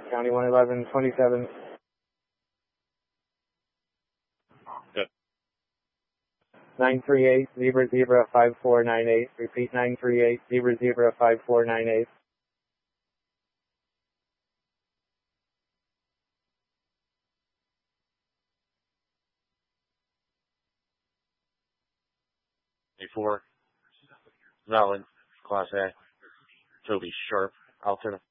County 111, 27. Good. 938, Zebra Zebra 5498. Repeat, 938, Zebra Zebra 5498. A4. Valid. Class A. Toby Sharp. Alternate.